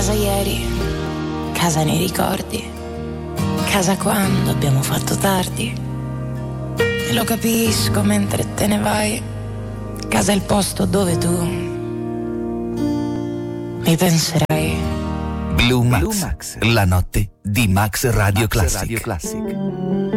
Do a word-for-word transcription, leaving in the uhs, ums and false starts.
Casa ieri, casa nei ricordi, casa quando abbiamo fatto tardi. E lo capisco mentre te ne vai, casa è il posto dove tu mi penserai. Blue Max, Blue Max, la notte di Max Radio Max Classic. Radio Classic.